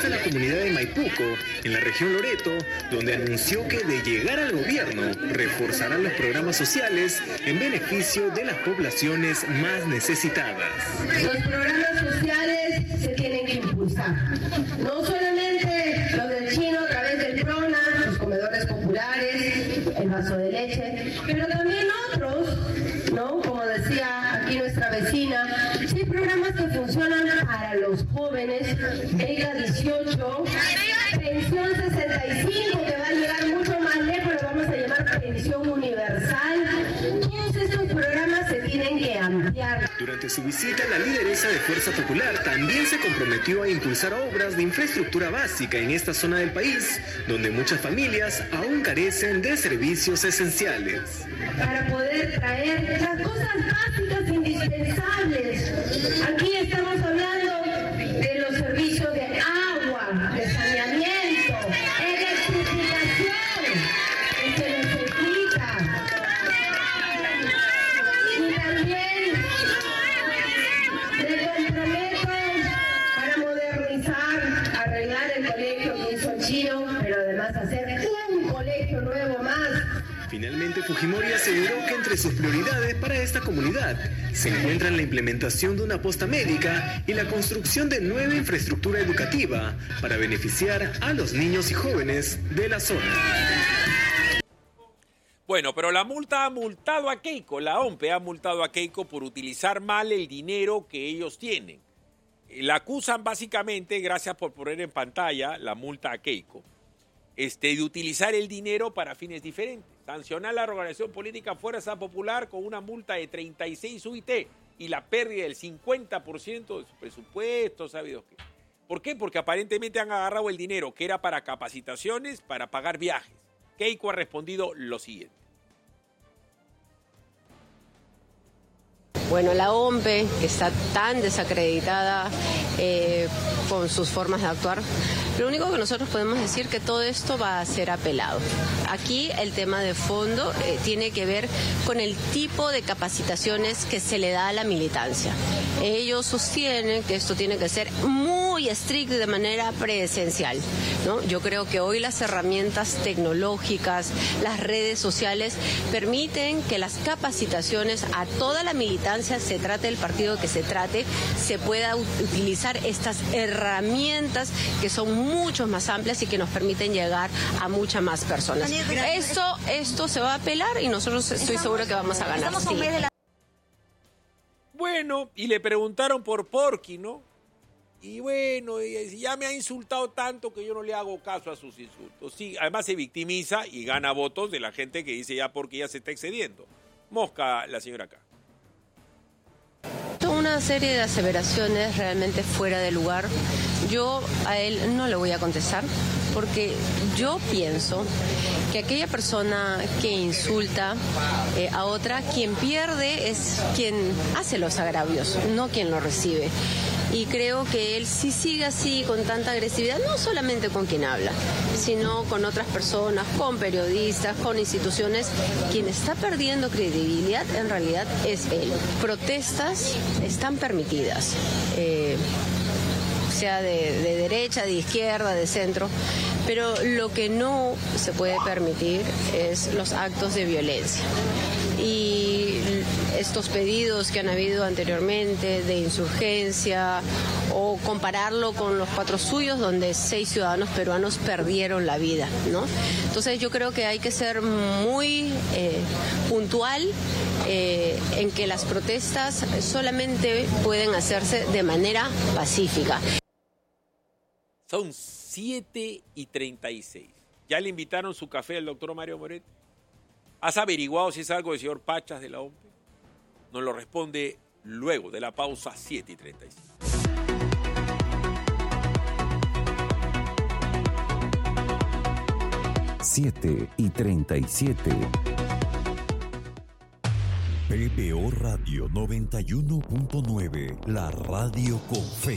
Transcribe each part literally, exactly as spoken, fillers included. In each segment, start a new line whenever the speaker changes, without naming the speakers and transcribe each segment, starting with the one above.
hasta la comunidad de Maipuco, en la región Loreto, donde anunció que de llegar al gobierno reforzarán los programas sociales en beneficio de las poblaciones más necesitadas.
Los programas sociales se tienen que impulsar. No solamente los del chino a través del PRONA, los comedores populares, el vaso de leche, pero también otros, ¿no? Como decía aquí nuestra vecina, sí hay programas que funcionan para los jóvenes, Beca dieciocho, Pensión sesenta y cinco, que va a llegar mucho más lejos, lo vamos a llamar Pensión Universal. Todos estos programas se tienen que ampliar.
Durante su visita, la lideresa de Fuerza Popular también se comprometió a impulsar obras de infraestructura básica en esta zona del país, donde muchas familias aún carecen de servicios esenciales.
Para poder traer las cosas básicas indispensables. Aquí estamos hablando de los servicios de agua, de saneamiento, electrificación, que se necesita. Y también me comprometo para modernizar, arreglar el colegio que hizo el chino, pero además hacer un colegio nuevo más.
Finalmente, Fujimori aseguró que entre sus prioridades para esta comunidad se encuentran la implementación de una posta médica y la construcción de nueva infraestructura educativa para beneficiar a los niños y jóvenes de la zona.
Bueno, pero la multa ha multado a Keiko, la O M P E ha multado a Keiko por utilizar mal el dinero que ellos tienen. La acusan básicamente, gracias por poner en pantalla la multa a Keiko, este, de utilizar el dinero para fines diferentes. Sancionar la organización política Fuerza Popular con una multa de treinta y seis U I T y la pérdida del cincuenta por ciento de su presupuesto, ¿sabido qué? ¿Por qué? Porque aparentemente han agarrado el dinero que era para capacitaciones, para pagar viajes. Keiko ha respondido lo siguiente.
Bueno, la O M P E, que está tan desacreditada eh, con sus formas de actuar, lo único que nosotros podemos decir que todo esto va a ser apelado. Aquí el tema de fondo eh, tiene que ver con el tipo de capacitaciones que se le da a la militancia. Ellos sostienen que esto tiene que ser muy estricto y de manera presencial, ¿no? Yo creo que hoy las herramientas tecnológicas, las redes sociales, permiten que las capacitaciones a toda la militancia, se trate del partido que se trate, se pueda utilizar estas herramientas que son mucho más amplias y que nos permiten llegar a muchas más personas. Esto, esto se va a apelar y nosotros estoy seguro que vamos a ganar. Sí.
Bueno, y le preguntaron por Porky, ¿no? Y bueno, ya me ha insultado tanto que yo no le hago caso a sus insultos. Sí, además se victimiza y gana votos de la gente que dice ya Porky ya se está excediendo. Mosca la señora acá.
Una serie de aseveraciones realmente fuera de lugar. Yo a él no le voy a contestar porque yo pienso que aquella persona que insulta eh, a otra, quien pierde es quien hace los agravios, no quien los recibe. Y creo que él sí sigue así, con tanta agresividad, no solamente con quien habla, sino con otras personas, con periodistas, con instituciones. Quien está perdiendo credibilidad en realidad es él. Protestas están permitidas, eh, sea de, de derecha, de izquierda, de centro, pero lo que no se puede permitir es los actos de violencia. Y estos pedidos que han habido anteriormente de insurgencia o compararlo con los cuatro suyos donde seis ciudadanos peruanos perdieron la vida, ¿no? Entonces yo creo que hay que ser muy eh, puntual eh, en que las protestas solamente pueden hacerse de manera pacífica.
Son siete y treinta y seis. ¿Ya le invitaron su café al doctor Mario Moretti? ¿Has averiguado si es algo del señor Pachas de la O M P E? Nos lo responde luego de la pausa. Siete y treinta y seis.
siete y treinta y siete. P B O Radio noventa y uno punto nueve, la radio con fe.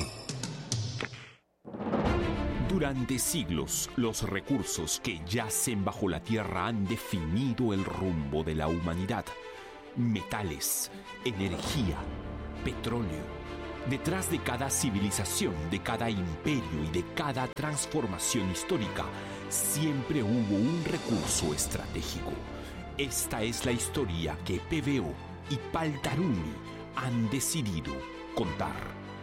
Durante siglos, los recursos que yacen bajo la tierra han definido el rumbo de la humanidad. Metales, energía, petróleo, Detrás de cada civilización, de cada imperio y de cada transformación histórica, siempre hubo un recurso estratégico. Esta es la historia que P V O y Paltarumi han decidido contar.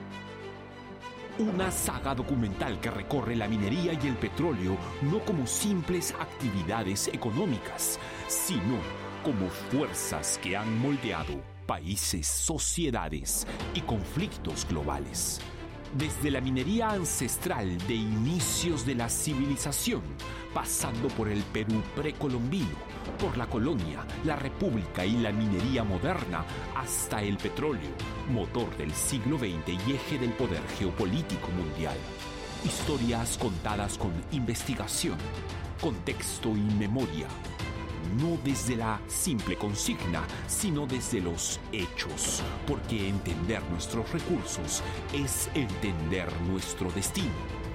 Una saga documental que recorre la minería y el petróleo no como simples actividades económicas, sino como fuerzas que han moldeado países, sociedades y conflictos globales. Desde la minería ancestral de inicios de la civilización, pasando por el Perú precolombino, por la colonia, la república y la minería moderna, hasta el petróleo, motor del siglo veinte y eje del poder geopolítico mundial. Historias contadas con investigación, contexto y memoria. No desde la simple consigna, sino desde los hechos, porque entender nuestros recursos es entender nuestro destino.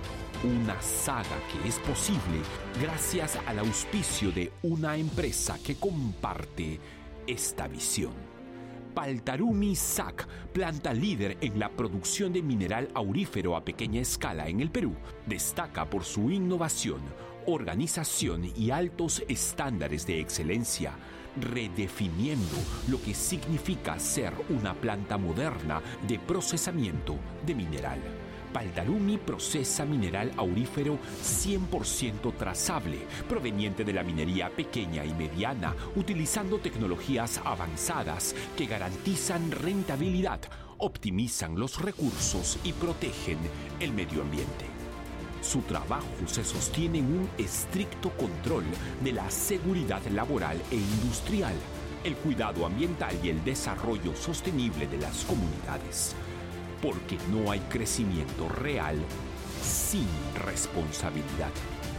Una saga que es posible gracias al auspicio de una empresa que comparte esta visión. Paltarumi S A C, planta líder en la producción de mineral aurífero a pequeña escala en el Perú, destaca por su innovación, organización y altos estándares de excelencia, redefiniendo lo que significa ser una planta moderna de procesamiento de mineral. Paltarumi procesa mineral aurífero cien por ciento trazable, proveniente de la minería pequeña y mediana, utilizando tecnologías avanzadas que garantizan rentabilidad, optimizan los recursos y protegen el medio ambiente. Su trabajo se sostiene en un estricto control de la seguridad laboral e industrial, el cuidado ambiental y el desarrollo sostenible de las comunidades. Porque no hay crecimiento real sin responsabilidad.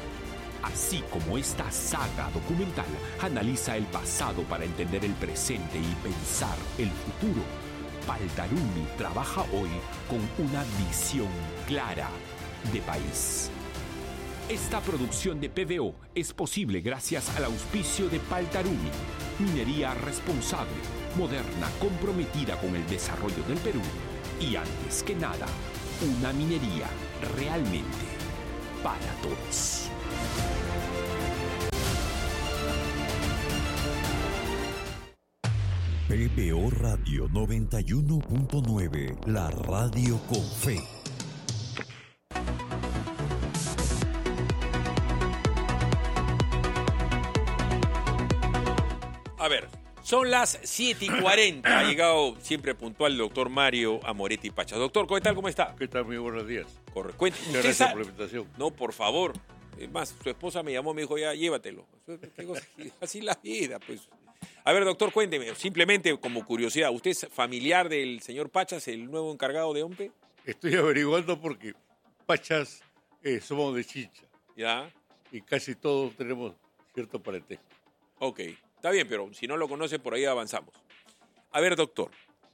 Así como esta saga documental analiza el pasado para entender el presente y pensar el futuro, Paltarumi trabaja hoy con una visión clara de país. Esta producción de P V O es posible gracias al auspicio de Paltarumi, minería responsable, moderna, comprometida con el desarrollo del Perú y, antes que nada, una minería realmente para todos.
P B O Radio noventa y uno punto nueve, la radio con fe.
A ver, son las siete y cuarenta. Ha llegado siempre puntual el doctor Mario Amoretti Pachas. Doctor, ¿qué tal? ¿Cómo está?
¿Qué tal? Muy buenos días.
Corre, cuente.
Muchas gracias por la invitación.
No, por favor. Es más, su esposa me llamó, me dijo, ya, llévatelo. Así la vida, pues. A ver, doctor, cuénteme, simplemente como curiosidad, ¿usted es familiar del señor Pachas, el nuevo encargado de OMPE?
Estoy averiguando porque Pachas eh, somos de Chincha.
Ya.
Y casi todos tenemos cierto parentesco.
Ok, está bien, pero si no lo conoce, por ahí avanzamos. A ver, doctor.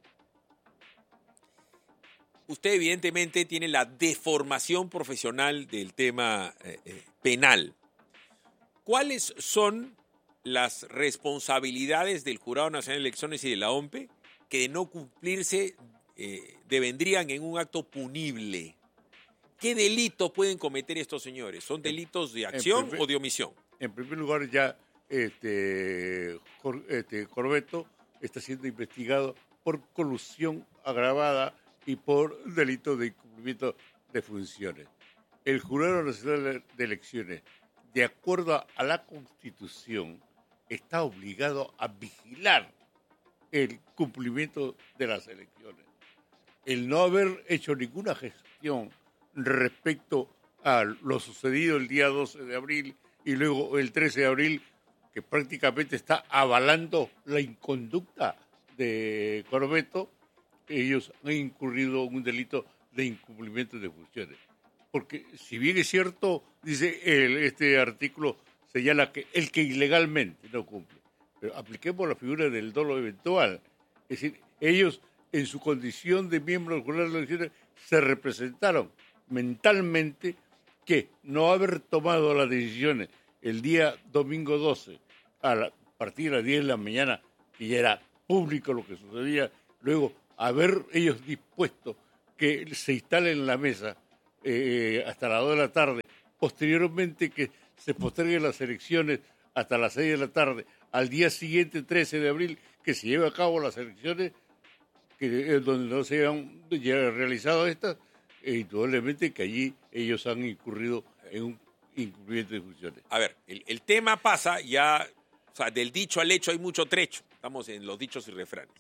Usted evidentemente tiene la deformación profesional del tema eh, eh, penal. ¿Cuáles son las responsabilidades del Jurado Nacional de Elecciones y de la OMPE que de no cumplirse eh, devendrían en un acto punible? ¿Qué delitos pueden cometer estos señores? ¿Son delitos de acción primer, o de omisión?
En primer lugar, ya este, Cor, este, Corbeto está siendo investigado por colusión agravada y por delito de incumplimiento de funciones. El Jurado Nacional de Elecciones, de acuerdo a la Constitución, está obligado a vigilar el cumplimiento de las elecciones. El no haber hecho ninguna gestión respecto a lo sucedido el día doce de abril y luego el trece de abril, que prácticamente está avalando la inconducta de Corbeto, ellos han incurrido en un delito de incumplimiento de funciones. Porque si bien es cierto, dice el, este artículo, señala que el que ilegalmente no cumple. Pero apliquemos la figura del dolo eventual. Es decir, ellos en su condición de miembros del Jurado de Elecciones se representaron mentalmente que no haber tomado las decisiones el día domingo doce a, la, a partir de las diez de la mañana, que ya era público lo que sucedía, luego haber ellos dispuesto que se instale en la mesa eh, hasta las dos de la tarde, posteriormente que se posterguen las elecciones hasta las seis de la tarde, al día siguiente, trece de abril, que se lleve a cabo las elecciones, que eh, donde no se han ya realizado estas, e indudablemente que allí ellos han incurrido en un incumplimiento de funciones.
A ver, el, el tema pasa ya, o sea, del dicho al hecho hay mucho trecho. Estamos en los dichos y refranes.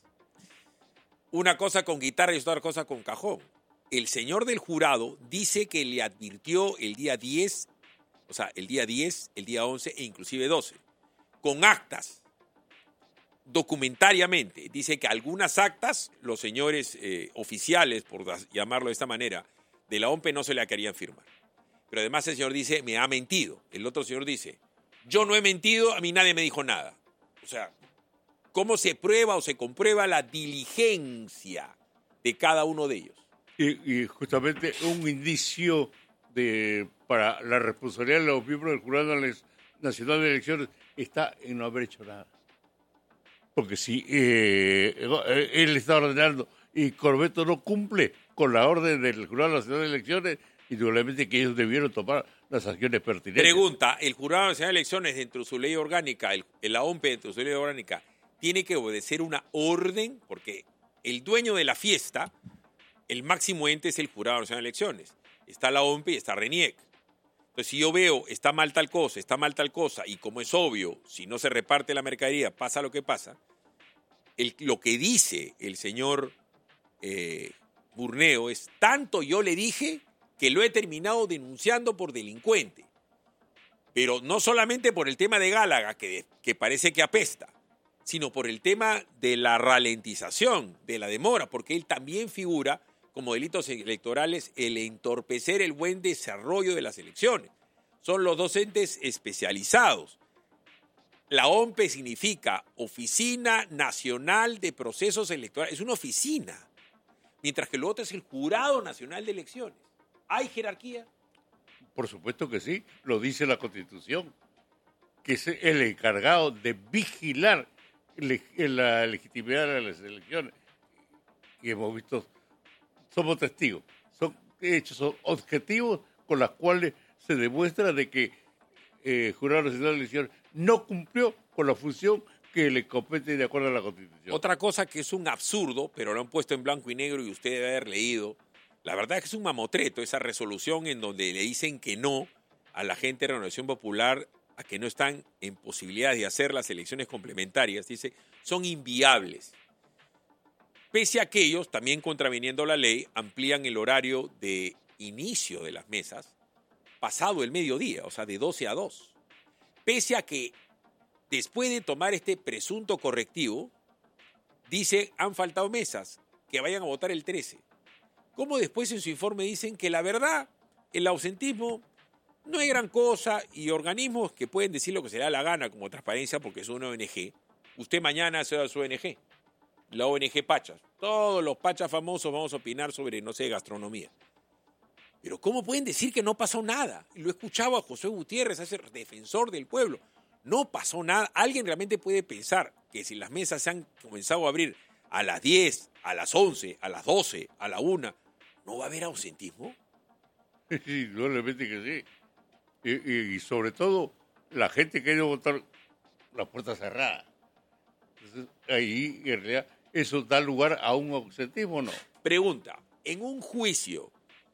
Una cosa con guitarra y otra cosa con cajón. El señor del jurado dice que le advirtió el día diez, o sea, el día diez, el día once e inclusive doce, con actas, documentariamente. Dice que algunas actas, los señores eh, oficiales, por llamarlo de esta manera, de la O M P E no se la querían firmar. Pero además el señor dice, me ha mentido. El otro señor dice, yo no he mentido, a mí nadie me dijo nada. O sea, ¿cómo se prueba o se comprueba la diligencia de cada uno de ellos?
Y, y justamente un indicio de para la responsabilidad de los miembros del Jurado Nacional de Elecciones está en no haber hecho nada. Porque si eh, él está ordenando y Corvetto no cumple con la orden del Jurado Nacional de Elecciones, indudablemente que ellos debieron tomar las acciones pertinentes.
Pregunta, ¿el Jurado Nacional de Elecciones dentro de su ley orgánica, el, la O M P E dentro de su ley orgánica, tiene que obedecer una orden? Porque el dueño de la fiesta, el máximo ente es el Jurado Nacional de Elecciones. Está la O M P E y está RENIEC. Entonces, si yo veo, está mal tal cosa, está mal tal cosa, y como es obvio, si no se reparte la mercadería, pasa lo que pasa, el, lo que dice el señor eh, Burneo es, tanto yo le dije que lo he terminado denunciando por delincuente. Pero no solamente por el tema de Gálaga, que, que parece que apesta, sino por el tema de la ralentización, de la demora, porque él también figura como delitos electorales el entorpecer el buen desarrollo de las elecciones. Son los dos entes especializados. La O M P E significa Oficina Nacional de Procesos Electorales. Es una oficina. Mientras que lo otro es el Jurado Nacional de Elecciones. ¿Hay jerarquía?
Por supuesto que sí, lo dice la Constitución, que es el encargado de vigilar la legitimidad de las elecciones. Y hemos visto, somos testigos, son hechos, son objetivos con los cuales se demuestra de que el eh, Jurado Nacional de Elecciones no cumplió con la función que le compete de acuerdo a la Constitución.
Otra cosa que es un absurdo, pero lo han puesto en blanco y negro y usted debe haber leído, la verdad es que es un mamotreto esa resolución en donde le dicen que no a la gente de Renovación Popular, a que no están en posibilidades de hacer las elecciones complementarias. Dice, son inviables. Pese a que ellos, también contraviniendo la ley, amplían el horario de inicio de las mesas pasado el mediodía, o sea, de doce a dos. Pese a que después de tomar este presunto correctivo, dice, han faltado mesas, que vayan a votar el trece. Como después en su informe dicen que la verdad, el ausentismo no es gran cosa y organismos que pueden decir lo que se le da la gana como Transparencia porque es una O N G. Usted mañana se da su O N G, la O N G Pachas. Todos los Pachas famosos vamos a opinar sobre, no sé, gastronomía. Pero ¿cómo pueden decir que no pasó nada? Lo escuchaba a José Gutiérrez, ese defensor del pueblo. No pasó nada. ¿Alguien realmente puede pensar que si las mesas se han comenzado a abrir a las diez, a las once, a las doce, a la una, no va a haber ausentismo?
Sí, indudablemente que sí. Y, y, y sobre todo, la gente que ha ido a votar la puerta cerrada. Entonces, ahí, en realidad, ¿eso da lugar a un ausentismo o no?
Pregunta, en un juicio,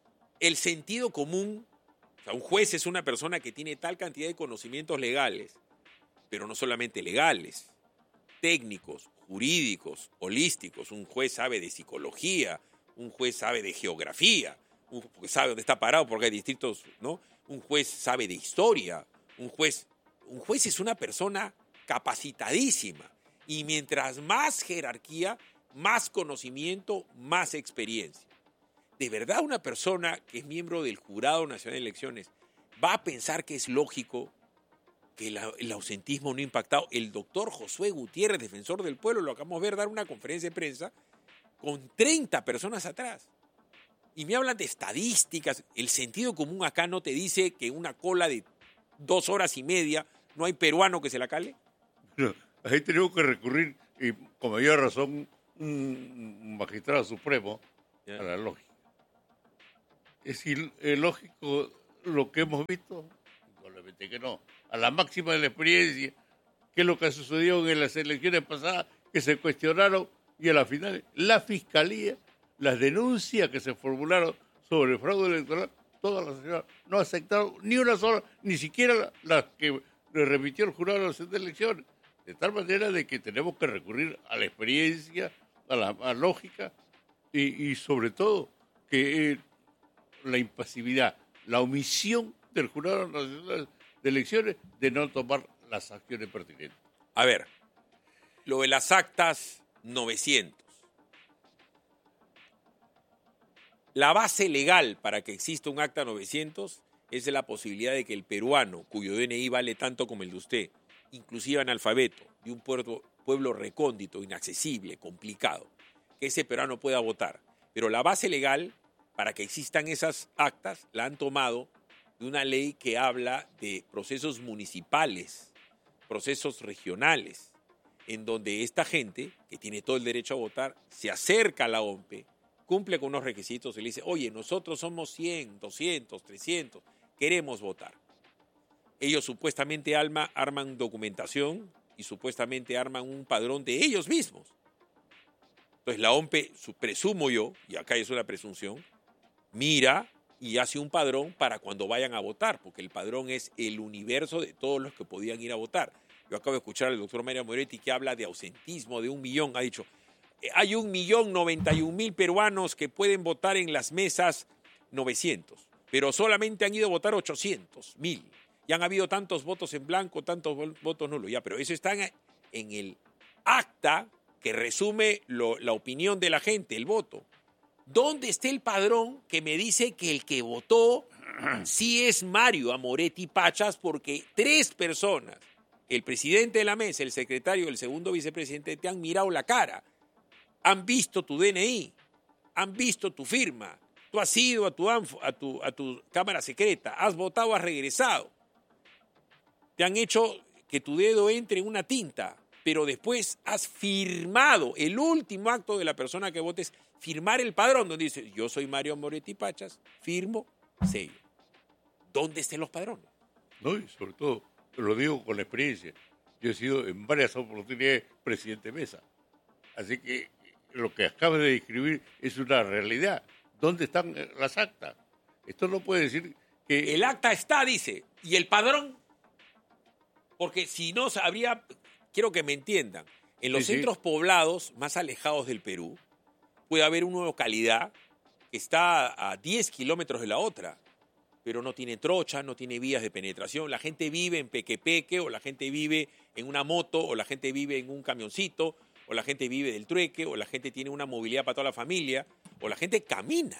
el sentido común, o sea, un juez es una persona que tiene tal cantidad de conocimientos legales, pero no solamente legales, técnicos, jurídicos, holísticos. Un juez sabe de psicología, un juez sabe de geografía, un juez sabe dónde está parado porque hay distritos, ¿no? Un juez sabe de historia, un juez, un juez es una persona capacitadísima y mientras más jerarquía, más conocimiento, más experiencia. ¿De verdad una persona que es miembro del Jurado Nacional de Elecciones va a pensar que es lógico que la, el ausentismo no ha impactado? El doctor Josué Gutiérrez, defensor del pueblo, lo acabamos de ver dar una conferencia de prensa con treinta personas atrás. Y me hablan de estadísticas. El sentido común acá no te dice que una cola de dos horas y media no hay peruano que se la cale.
No, ahí tenemos que recurrir, y con mayor razón, un magistrado supremo, ¿ya?, a la lógica. Es decir, es lógico lo que hemos visto, probablemente que no, a la máxima de la experiencia, que es lo que sucedió en las elecciones pasadas, que se cuestionaron y a la final la Fiscalía, las denuncias que se formularon sobre el fraude electoral, todas las señoras no aceptaron ni una sola, ni siquiera las que le remitió el jurado de las elecciones. De tal manera de que tenemos que recurrir a la experiencia, a la, a la lógica y, y sobre todo que eh, la impasividad, la omisión del Jurado Nacional de Elecciones de no tomar las acciones pertinentes.
A ver, lo de las actas novecientos. La base legal para que exista un acta novecientos es la posibilidad de que el peruano, cuyo D N I vale tanto como el de usted, inclusive analfabeto, de un pueblo, pueblo recóndito, inaccesible, complicado, que ese peruano pueda votar. Pero la base legal para que existan esas actas la han tomado de una ley que habla de procesos municipales, procesos regionales, en donde esta gente, que tiene todo el derecho a votar, se acerca a la O M P E, cumple con unos requisitos y le dice, oye, nosotros somos cien, doscientos, trescientos, queremos votar. Ellos supuestamente arma, arman documentación y supuestamente arman un padrón de ellos mismos. Entonces la O M P E, presumo yo, y acá es una presunción, mira y hace un padrón para cuando vayan a votar, porque el padrón es el universo de todos los que podían ir a votar. Yo acabo de escuchar al doctor Mario Moretti que habla de ausentismo de un millón, ha dicho, hay un millón noventa y un mil peruanos que pueden votar en las mesas novecientos, pero solamente han ido a votar ochocientos mil. Y han habido tantos votos en blanco, tantos votos nulos. Ya, pero eso está en el acta que resume lo, la opinión de la gente, el voto. ¿Dónde está el padrón que me dice que el que votó sí es Mario Amoretti Pachas? Porque tres personas, el presidente de la mesa, el secretario, el segundo vicepresidente, te han mirado la cara. Han visto tu D N I, han visto tu firma, tú has ido a tu, a tu, a tu cámara secreta, has votado, has regresado. Te han hecho que tu dedo entre en una tinta, pero después has firmado el último acto de la persona que votes, firmar el padrón, donde dice, yo soy Mario Moretti Pachas, firmo, sello. ¿Dónde están los padrones?
No, y sobre todo, lo digo con la experiencia, yo he sido en varias oportunidades presidente de mesa. Así que lo que acabas de describir es una realidad. ¿Dónde están las actas? Esto no puede decir que...
El acta está, dice, y el padrón, porque si no habría, quiero que me entiendan, en los sí, centros sí. poblados más alejados del Perú puede haber una localidad que está a diez kilómetros de la otra, pero no tiene trocha, no tiene vías de penetración, la gente vive en peque-peque, o la gente vive en una moto, o la gente vive en un camioncito, o la gente vive del trueque, o la gente tiene una movilidad para toda la familia, o la gente camina.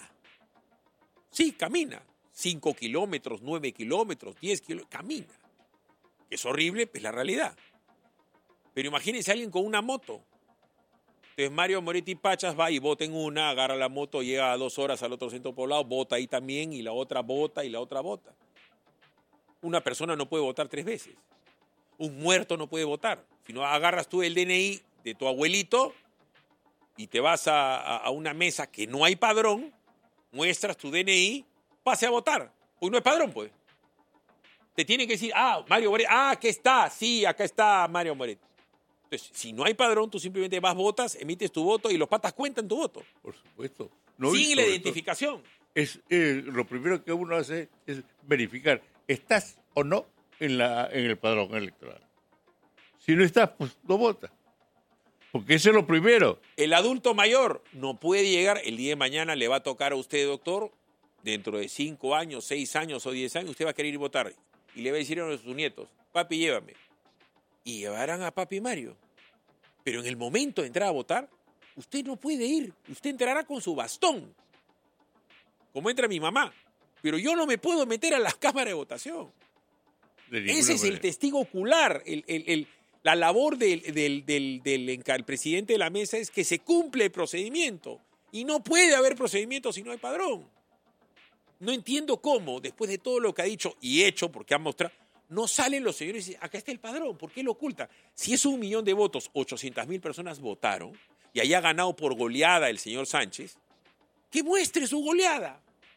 Sí, camina. Cinco kilómetros, nueve kilómetros, diez kilómetros, camina. Es horrible, pues la realidad. Pero imagínense a alguien con una moto. Entonces Mario Moretti Pachas va y vota en una, agarra la moto, llega a dos horas al otro centro poblado, vota ahí también, y la otra vota, y la otra vota. Una persona no puede votar tres veces. Un muerto no puede votar. Si no, agarras tú el D N I de tu abuelito y te vas a, a, a una mesa que no hay padrón, muestras tu D N I, pase a votar. Pues no hay padrón, pues. Te tienen que decir, ah, Mario Moretti, ah, aquí está, sí, acá está Mario Moretti. Entonces, si no hay padrón, tú simplemente vas, votas, emites tu voto y los patas cuentan tu voto.
Por supuesto. No,
sin la identificación.
Es, eh, lo primero que uno hace es verificar, ¿estás o no en, la, en el padrón electoral? Si no estás, pues no votas. Porque eso es lo primero.
El adulto mayor no puede llegar, el día de mañana le va a tocar a usted, doctor, dentro de cinco años, seis años o diez años, usted va a querer ir a votar. Y le va a decir a sus nietos, papi, llévame. Y llevarán a papi Mario. Pero en el momento de entrar a votar, usted no puede ir. Usted entrará con su bastón, como entra mi mamá. Pero yo no me puedo meter a las cámaras de votación. De Ese es manera. El testigo ocular. El, el, el, la labor del, del, del, del, del presidente de la mesa es que se cumple el procedimiento. Y no puede haber procedimiento si no hay padrón. No entiendo cómo, después de todo lo que ha dicho y hecho, porque ha mostrado, no salen los señores y dicen, acá está el padrón, ¿por qué lo oculta? Si es un millón de votos, ochocientas mil personas votaron y haya ganado por goleada el señor Sánchez, que muestre su goleada.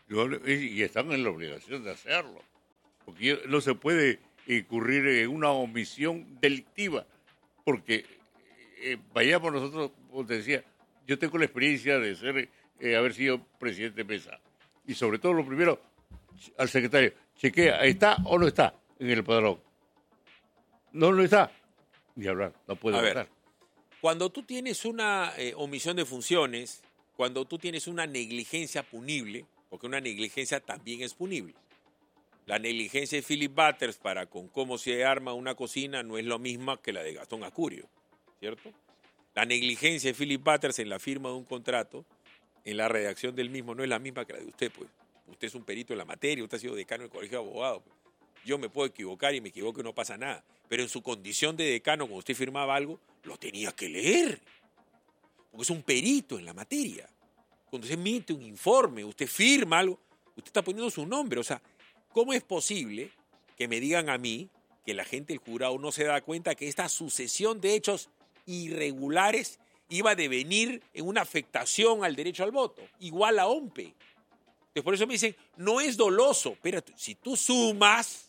Y están en la obligación de hacerlo. Porque no se puede incurrir en una omisión delictiva. Porque eh, vayamos nosotros, como te decía, yo tengo la experiencia de ser, eh, haber sido presidente de mesa. Y sobre todo, lo primero, al secretario, chequea, ¿está o no está en el padrón? No, no está. Ni hablar, no puede
A
votar.
ver, cuando tú tienes una eh, omisión de funciones, cuando tú tienes una negligencia punible, porque una negligencia también es punible. La negligencia de Philip Butters para con cómo se arma una cocina no es lo misma que la de Gastón Acurio, ¿cierto? La negligencia de Philip Butters en la firma de un contrato, en la redacción del mismo, no es la misma que la de usted, pues. Usted es un perito en la materia, usted ha sido decano del Colegio de Abogados. Pues. Yo me puedo equivocar y me equivoco y no pasa nada. Pero en su condición de decano, cuando usted firmaba algo, lo tenía que leer. Porque es un perito en la materia. Cuando usted emite un informe, usted firma algo, usted está poniendo su nombre. O sea, ¿cómo es posible que me digan a mí que la gente del jurado no se da cuenta que esta sucesión de hechos irregulares iba a devenir en una afectación al derecho al voto? Igual a OMPE. Entonces, por eso me dicen, no es doloso. Pero si tú sumas...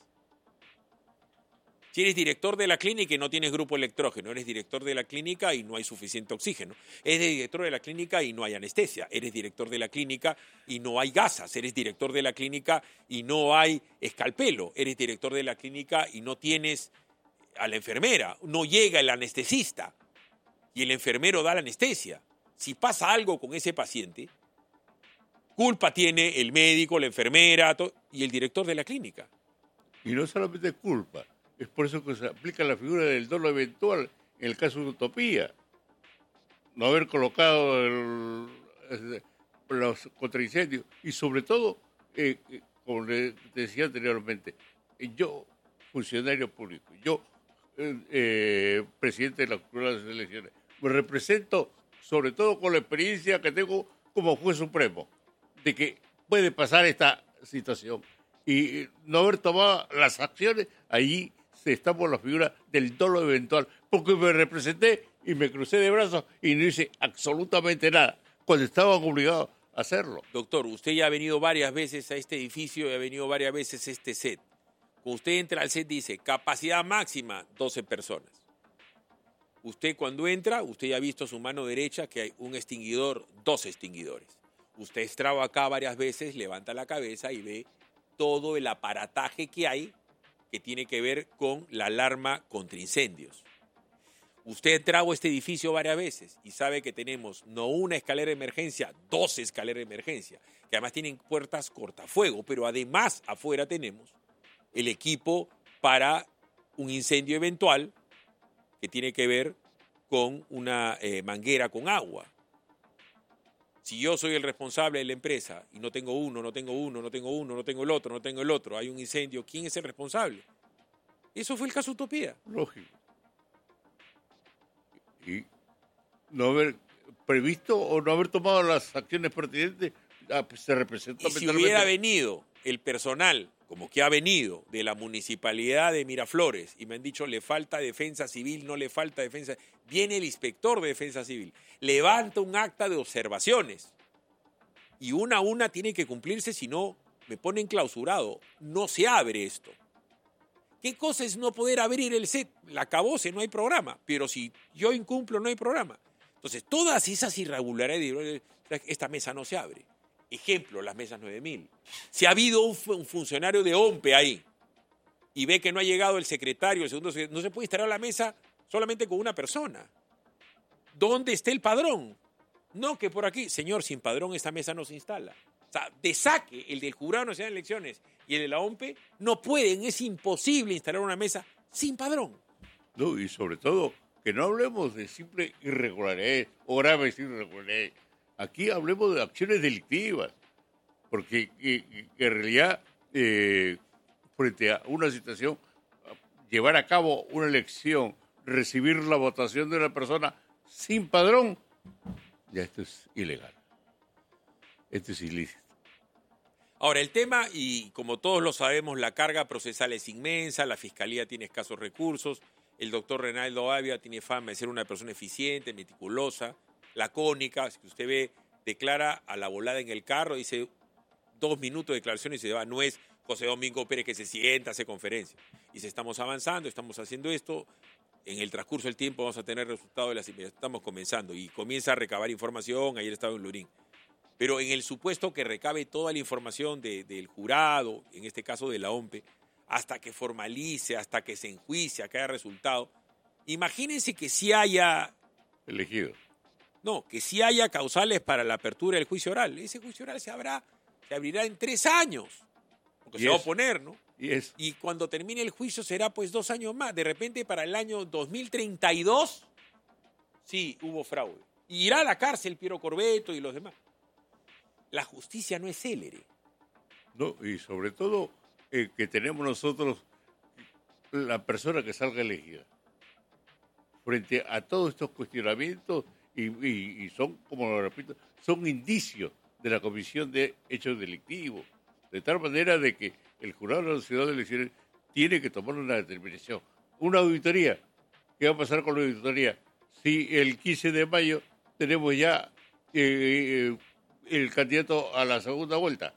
Si eres director de la clínica y no tienes grupo electrógeno, eres director de la clínica y no hay suficiente oxígeno, eres director de la clínica y no hay anestesia, eres director de la clínica y no hay gasas, eres director de la clínica y no hay escalpelo, eres director de la clínica y no tienes a la enfermera, no llega el anestesista y el enfermero da la anestesia. Si pasa algo con ese paciente, culpa tiene el médico, la enfermera to- y el director de la clínica.
Y no solamente culpa. Es por eso que se aplica la figura del dolo eventual en el caso de Utopía. No haber colocado el, el, los contraincendios. Y sobre todo, eh, como le decía anteriormente, yo, funcionario público, yo, eh, eh, presidente de las elecciones, me represento sobre todo con la experiencia que tengo como juez supremo, de que puede pasar esta situación. Y no haber tomado las acciones allí. Estamos en la figura del dolo eventual, porque me representé y me crucé de brazos y no hice absolutamente nada, cuando estaban obligados a hacerlo.
Doctor, usted ya ha venido varias veces a este edificio y ha venido varias veces a este set. Cuando usted entra al set dice, capacidad máxima, doce personas. Usted cuando entra, usted ya ha visto a su mano derecha que hay un extinguidor, dos extinguidores. Usted estraba acá varias veces, levanta la cabeza y ve todo el aparataje que hay que tiene que ver con la alarma contra incendios. Usted ha entrado a este edificio varias veces y sabe que tenemos no una escalera de emergencia, dos escaleras de emergencia, que además tienen puertas cortafuego, pero además afuera tenemos el equipo para un incendio eventual que tiene que ver con una eh, manguera con agua. Si yo soy el responsable de la empresa y no tengo uno, no tengo uno, no tengo uno, no tengo el otro, no tengo el otro, hay un incendio, ¿quién es el responsable? Eso fue el caso Utopía.
Lógico. Y no haber previsto o no haber tomado las acciones pertinentes, ah, pues se representa.
Y si hubiera venido el personal, como que ha venido, de la municipalidad de Miraflores, y me han dicho, le falta defensa civil, no le falta defensa, viene el inspector de defensa civil, levanta un acta de observaciones, y una a una tiene que cumplirse, si no, me ponen clausurado, no se abre esto. ¿Qué cosa es no poder abrir el set? La acabóse, no hay programa, pero si yo incumplo, no hay programa. Entonces, todas esas irregularidades, esta mesa no se abre. Ejemplo, las mesas nueve mil. Si ha habido un, un funcionario de OMPE ahí y ve que no ha llegado el secretario, el segundo secretario, no se puede instalar la mesa solamente con una persona. ¿Dónde está el padrón? No, que por aquí. Señor, sin padrón esta mesa no se instala. O sea, de saque, el del Jurado Nacional de Elecciones y el de la OMPE no pueden, es imposible instalar una mesa sin padrón.
No, y sobre todo, que no hablemos de simple irregularidades o graves irregularidades. Aquí hablemos de acciones delictivas, porque que, que en realidad, eh, frente a una situación, llevar a cabo una elección, recibir la votación de una persona sin padrón, ya esto es ilegal. Esto es ilícito.
Ahora, el tema, y como todos lo sabemos, la carga procesal es inmensa, la Fiscalía tiene escasos recursos, el doctor Reinaldo Avia tiene fama de ser una persona eficiente, meticulosa, lacónica, si usted ve, declara a la volada en el carro, dice, dos minutos de declaraciones y se va. No es José Domingo Pérez que se sienta, hace conferencia. Dice, estamos avanzando, estamos haciendo esto. En el transcurso del tiempo vamos a tener resultados de las investigaciones. Estamos comenzando y comienza a recabar información. Ayer estaba en Lurín. Pero en el supuesto que recabe toda la información de, del jurado, en este caso de la O M P E, hasta que formalice, hasta que se enjuicie, que haya resultado, imagínense que sí haya...
Elegido.
No, que sí haya causales para la apertura del juicio oral. Ese juicio oral se, habrá, se abrirá en tres años, porque
Y
se va a
es-
oponer, ¿no?
Y es
Y cuando termine el juicio será pues dos años más. De repente para el año dos mil treinta y dos, sí, hubo fraude. Y irá a la cárcel Piero Corbeto y los demás. La justicia no es célere.
¿no? Y sobre todo eh, que tenemos nosotros la persona que salga elegida. Frente a todos estos cuestionamientos, y, y- y son, como lo repito, son indicios de la comisión de hechos delictivos. De tal manera de que el Jurado Nacional de Elecciones tiene que tomar una determinación. Una auditoría. ¿Qué va a pasar con la auditoría? Si el quince de mayo tenemos ya eh, eh, el candidato a la segunda vuelta.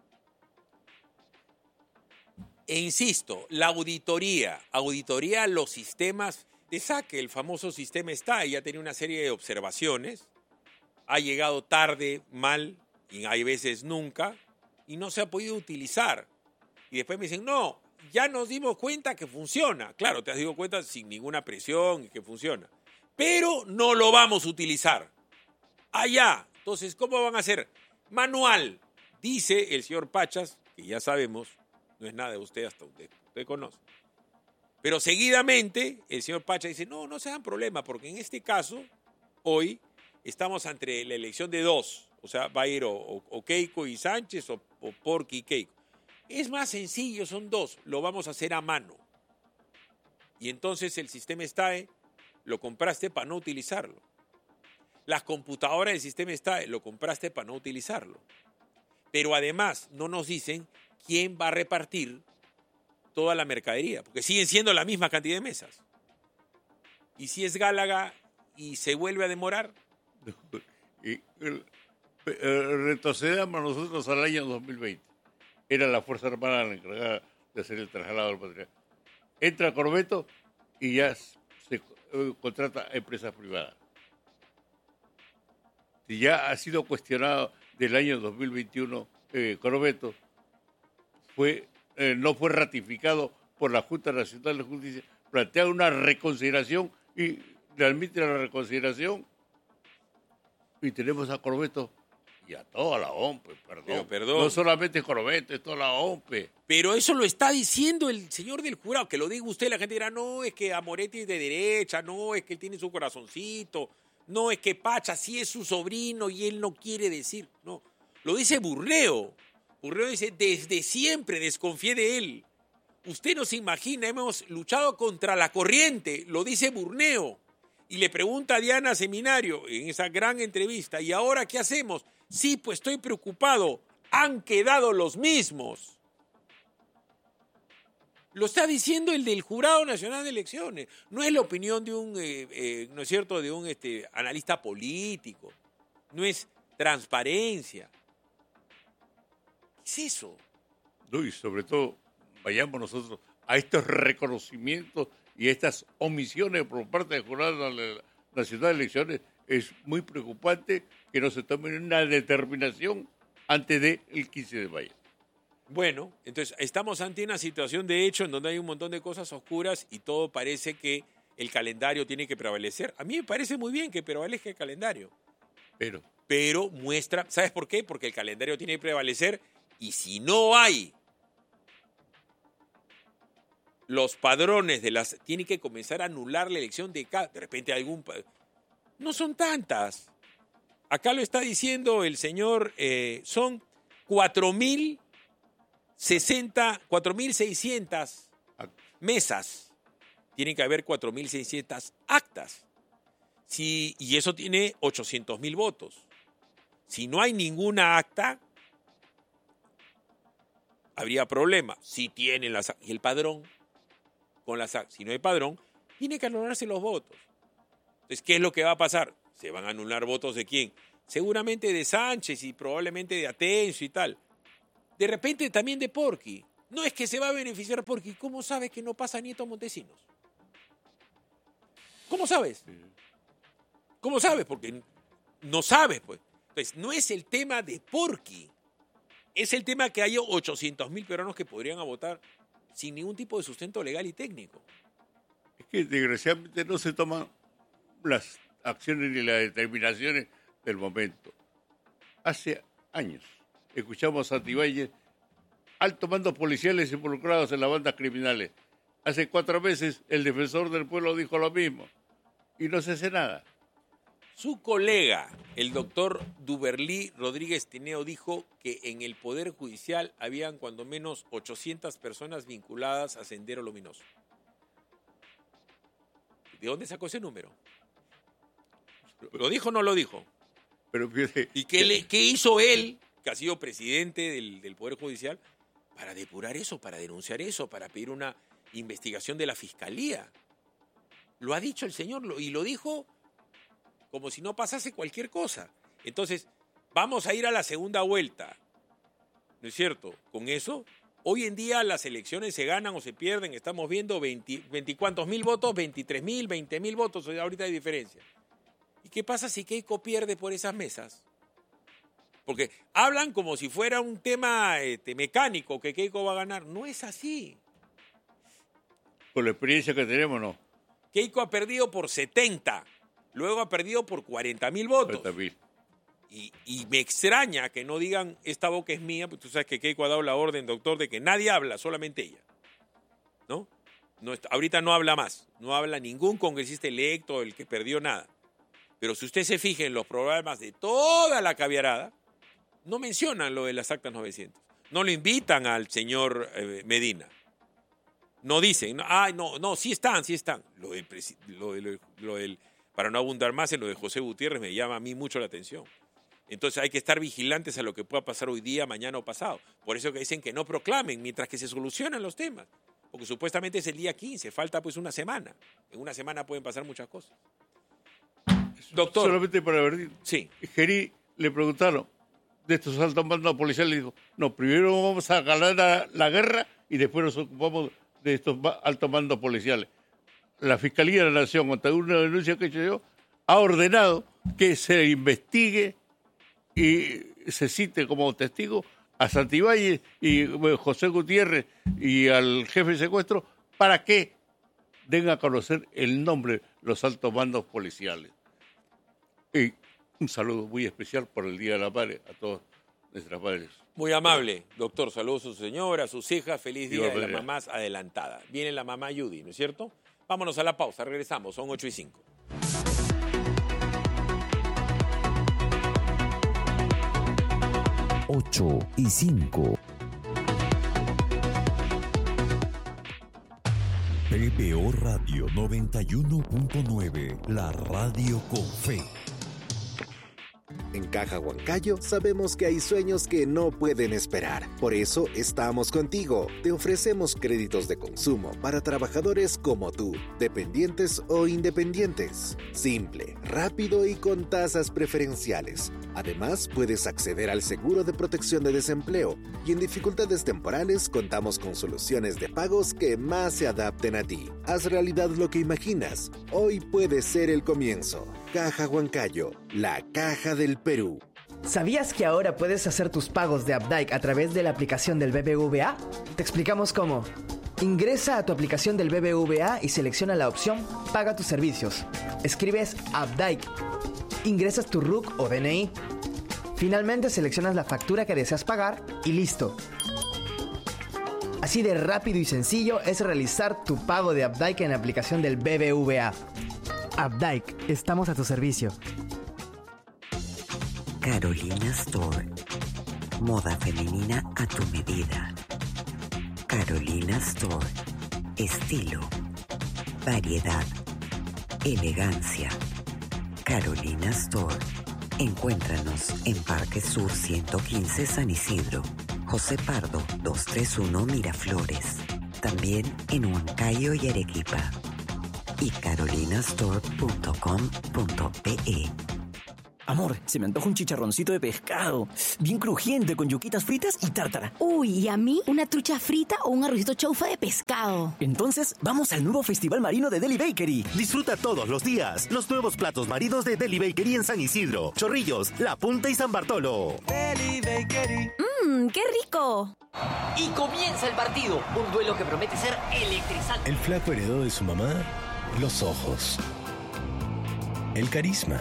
E insisto, la auditoría, auditoría a los sistemas de saque, el famoso sistema está, ya tenía una serie de observaciones, ha llegado tarde, mal, y hay veces nunca, y no se ha podido utilizar. Y después me dicen, no, ya nos dimos cuenta que funciona. Claro, te has dado cuenta sin ninguna presión y que funciona. Pero no lo vamos a utilizar. Allá. Entonces, ¿cómo van a hacer? Manual. Dice el señor Pachas, que ya sabemos, no es nada de usted hasta usted, usted conoce. Pero seguidamente el señor Pachas dice, no, no se dan problema, porque en este caso, hoy, estamos ante la elección de dos. O sea, va a ir o, o- o Keiko y Sánchez o, o Porky y Keiko. Es más sencillo, son dos. Lo vamos a hacer a mano. Y entonces el sistema STAE lo compraste para no utilizarlo. Las computadoras del sistema STAE lo compraste para no utilizarlo. Pero además no nos dicen quién va a repartir toda la mercadería, porque siguen siendo la misma cantidad de mesas. Y si es Gálaga y se vuelve a demorar,
Y el, eh, retrocedamos nosotros al año dos mil veinte. Era la Fuerza Armada la encargada de hacer el traslado del material. Entra Corbeto y ya se eh, contrata a empresas privadas. Si ya ha sido cuestionado del año dos mil veintiuno, eh, Corbeto fue, eh, no fue ratificado por la Junta Nacional de Justicia, plantea una reconsideración y le admite la reconsideración. Y tenemos a Corbeto y a toda la O M P E, perdón.
Pero, perdón.
No solamente Corbeto, es toda la O M P E.
pero eso lo está diciendo el señor del jurado, que lo diga usted, la gente dirá, no, es que Amoretti es de derecha, no, es que él tiene su corazoncito, no, es que Pacha sí es su sobrino y él no quiere decir, no. Lo dice Burleo. Burleo dice, desde siempre desconfié de él. Usted no se imagina, hemos luchado contra la corriente, lo dice Burneo. Y le pregunta a Diana Seminario en esa gran entrevista, ¿y ahora qué hacemos? Sí, pues estoy preocupado, han quedado los mismos. Lo está diciendo el del Jurado Nacional de Elecciones. No es la opinión de un, eh, eh, ¿no es cierto?, de un este, analista político. No es transparencia. ¿Qué es eso?
No, y sobre todo, vayamos nosotros a estos reconocimientos y estas omisiones por parte del Jurado Nacional de Elecciones. Es muy preocupante que no se tome una determinación antes del quince de mayo.
Bueno, entonces estamos ante una situación de hecho en donde hay un montón de cosas oscuras y todo parece que el calendario tiene que prevalecer. A mí me parece muy bien que prevalezca el calendario,
Pero,
pero muestra, ¿sabes por qué? Porque el calendario tiene que prevalecer y si no hay los padrones de las... Tiene que comenzar a anular la elección de cada... De repente algún... No son tantas. Acá lo está diciendo el señor, eh, son cuatro mil sesenta, cuatro mil seiscientas mesas. Tienen que haber cuatro mil seiscientas actas. Si, y eso tiene ochocientos mil votos. Si no hay ninguna acta, habría problema. Si tienen las y el padrón, con las actas, si no hay padrón, tiene que anularse los votos. Entonces, ¿qué es lo que va a pasar? ¿Se van a anular votos de quién? Seguramente de Sánchez y probablemente de Atencio y tal. de repente también de Porqui. No es que se va a beneficiar Porqui. ¿Cómo sabes que no pasa Nieto Montesinos? ¿Cómo sabes? ¿Cómo sabes? Porque no sabes, pues. Entonces, no es el tema de Porqui. Es el tema que hay ochocientos mil peruanos que podrían votar sin ningún tipo de sustento legal y técnico.
Es que desgraciadamente no se toman las acciones ni las determinaciones del momento. Hace años escuchamos a Santibáñez, altos mandos policiales involucrados en las bandas criminales. Hace cuatro meses el defensor del pueblo dijo lo mismo y no se hace nada.
Su colega, el doctor Duberlí Rodríguez Tineo, dijo que en el Poder Judicial habían cuando menos ochocientas personas vinculadas a Sendero Luminoso. ¿De dónde sacó ese número? ¿Lo dijo o no lo dijo?
Pero fíjate,
¿Y qué, le, qué hizo él, que ha sido presidente del, del Poder Judicial, para depurar eso, para denunciar eso, para pedir una investigación de la Fiscalía? Lo ha dicho el señor lo, y lo dijo como si no pasase cualquier cosa. Entonces, vamos a ir a la segunda vuelta, ¿no es cierto? Con eso, hoy en día las elecciones se ganan o se pierden, estamos viendo veinte, veinte cuantos mil votos, veintitrés mil, veinte mil votos, ahorita hay diferencia. ¿Y qué pasa si Keiko pierde por esas mesas? Porque hablan como si fuera un tema este, mecánico, que Keiko va a ganar. No es así.
Con la experiencia que tenemos, no.
Keiko ha perdido por setenta, luego ha perdido por cuarenta mil votos.
cuarenta mil.
Y, y me extraña que no digan, esta boca es mía, porque tú sabes que Keiko ha dado la orden, doctor, de que nadie habla, solamente ella. ¿No? no ahorita no habla más, no habla ningún congresista electo, el que perdió nada. Pero si usted se fija en los programas de toda la caviarada, no mencionan lo de las actas novecientos. No lo invitan al señor eh, Medina. No dicen, no, ah, no, no, sí están, sí están. Lo del, lo del, lo del, para no abundar más en lo de José Gutiérrez me llama a mí mucho la atención. Entonces hay que estar vigilantes a lo que pueda pasar hoy día, mañana o pasado. Por eso que dicen que no proclamen mientras que se solucionan los temas. Porque supuestamente es el día quince, falta pues una semana. En una semana pueden pasar muchas cosas. Doctor.
Solamente para ver.
Sí.
Gerí le preguntaron de estos altos mandos policiales y dijo, no, primero vamos a ganar la, la guerra y después nos ocupamos de estos altos mandos policiales. La Fiscalía de la Nación, ante una denuncia que he hecho yo, ha ordenado que se investigue y se cite como testigo a Santibáñez y bueno, José Gutiérrez y al jefe de secuestro para que den a conocer el nombre de los altos mandos policiales. Y un saludo muy especial por el Día de la Madre a todas nuestras madres.
Muy amable, doctor. Saludos a su señora, a sus hijas. Feliz Día
Igual,
de la Mamá adelantada. Viene la mamá Judy, ¿no es cierto? Vámonos a la pausa, regresamos. Son ocho y cinco.
ocho y cinco. P B O Radio noventa y uno punto nueve, la radio con fe.
En Caja Huancayo sabemos que hay sueños que no pueden esperar. Por eso estamos contigo. Te ofrecemos créditos de consumo para trabajadores como tú, dependientes o independientes. Simple, rápido y con tasas preferenciales. Además, puedes acceder al seguro de protección de desempleo y en dificultades temporales contamos con soluciones de pagos que más se adapten a ti. Haz realidad lo que imaginas. Hoy puede ser el comienzo. Caja Huancayo, la caja del Perú.
¿Sabías que ahora puedes hacer tus pagos de Updike a través de la aplicación del B B V A? Te explicamos cómo. Ingresa a tu aplicación del B B V A y selecciona la opción Paga tus servicios. Escribes Updike. Ingresas tu R U C o D N I. Finalmente seleccionas la factura que deseas pagar y listo. Así de rápido y sencillo es realizar tu pago de Updike en la aplicación del B B V A. Updike, estamos a tu servicio.
Carolina Store. Moda femenina a tu medida. Carolina Store. Estilo. Variedad. Elegancia. Carolina Store. Encuéntranos en Parque Sur ciento quince San Isidro. José Pardo doscientos treinta y uno Miraflores. También en Huancayo y Arequipa. Y carolinastore punto com punto pe.
Amor, se me antoja un chicharroncito de pescado, bien crujiente, con yuquitas fritas y tártara.
Uy, ¿y a mí una trucha frita o un arrocito chaufa de pescado?
Entonces, vamos al nuevo Festival Marino de Deli Bakery.
Disfruta todos los días los nuevos platos marinos de Deli Bakery en San Isidro, Chorrillos, La Punta y San Bartolo.
Deli Bakery.
¡Mmm, qué rico!
Y comienza el partido, un duelo que promete ser electrizante.
El flaco heredó de su mamá los ojos, el carisma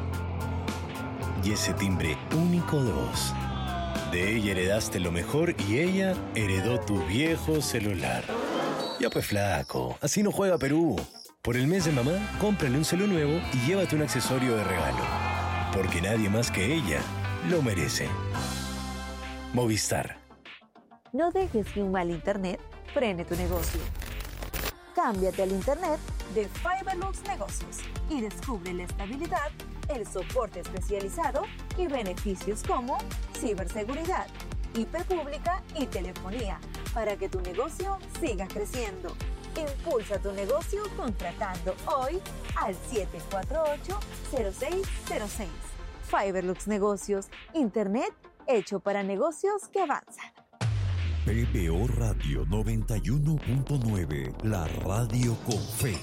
y ese timbre único de voz. De ella heredaste lo mejor y ella heredó tu viejo celular. Ya pues flaco, así no juega Perú. Por el mes de mamá, cómprale un celu nuevo y llévate un accesorio de regalo. Porque nadie más que ella lo merece. Movistar.
No dejes que un mal internet frene tu negocio. Cámbiate al internet de Fiberlux Negocios y descubre la estabilidad, el soporte especializado y beneficios como ciberseguridad, I P pública y telefonía para que tu negocio siga creciendo. Impulsa tu negocio contratando hoy al siete cuatro ocho, cero seis cero seis. Fiberlux Negocios, internet hecho para negocios que avanzan.
P B O Radio noventa y uno punto nueve, la radio con fe.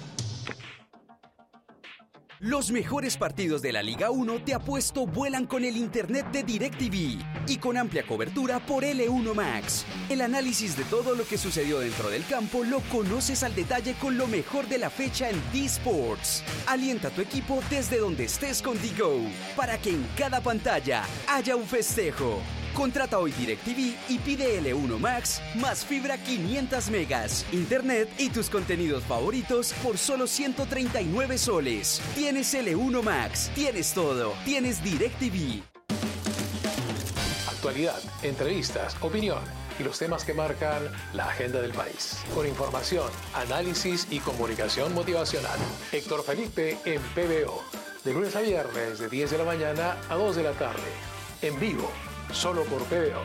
Los mejores partidos de la Liga uno de Apuesto vuelan con el internet de DirecTV y con amplia cobertura por L uno Max. El análisis de todo lo que sucedió dentro del campo lo conoces al detalle con lo mejor de la fecha en D-Sports. Alienta a tu equipo desde donde estés con D-Go para que en cada pantalla haya un festejo. Contrata hoy DirecTV y pide L uno Max más fibra quinientos megas, internet y tus contenidos favoritos por solo ciento treinta y nueve soles. Tienes L uno Max, tienes todo, tienes DirecTV.
Actualidad, entrevistas, opinión y los temas que marcan la agenda del país. Con información, análisis y comunicación motivacional. Héctor Felipe en P B O. De lunes a viernes de diez de la mañana a dos de la tarde. En vivo. Solo por P B O.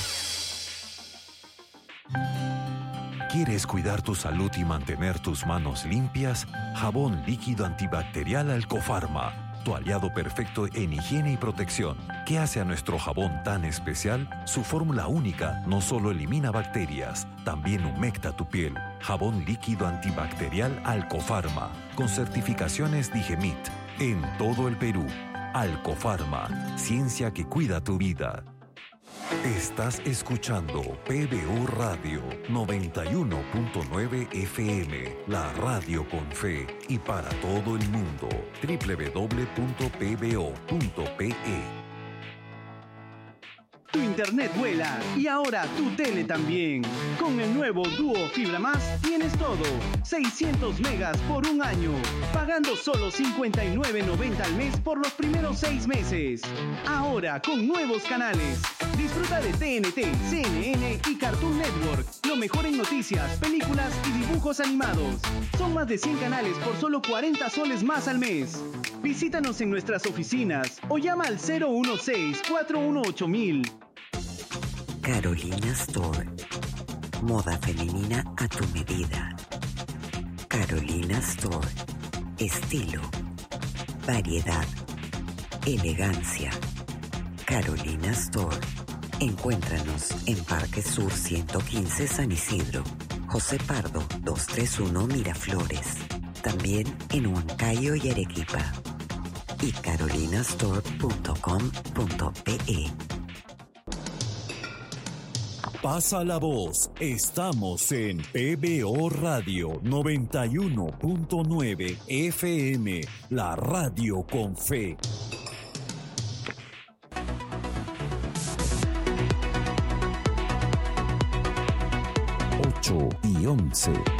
¿Quieres cuidar tu salud y mantener tus manos limpias? Jabón líquido antibacterial Alcofarma, tu aliado perfecto en higiene y protección. ¿Qué hace a nuestro jabón tan especial? Su fórmula única no solo elimina bacterias, también humecta tu piel. Jabón líquido antibacterial Alcofarma, con certificaciones Digemit, en todo el Perú. Alcofarma, ciencia que cuida tu vida. Estás escuchando P B O Radio noventa y uno punto nueve F M, la radio con fe y para todo el mundo. doble u doble u doble u punto p b o punto p e.
Tu internet vuela y ahora tu tele también. Con el nuevo Duo Fibra Más tienes todo. seiscientos megas por un año. Pagando solo cincuenta y nueve noventa al mes por los primeros seis meses. Ahora con nuevos canales. Disfruta de T N T, C N N y Cartoon Network. Lo mejor en noticias, películas y dibujos animados. Son más de cien canales por solo cuarenta soles más al mes. Visítanos en nuestras oficinas o llama al cero uno seis, cuatro uno ocho mil.
Carolina Store. Moda femenina a tu medida. Carolina Store. Estilo. Variedad. Elegancia. Carolina Store. Encuéntranos en Parque Sur ciento quince San Isidro. José Pardo doscientos treinta y uno Miraflores. También en Huancayo y Arequipa. Y carolinastore punto com punto pe.
Pasa la voz, estamos en P B O Radio noventa y uno punto nueve F M, la radio con fe. ocho y once.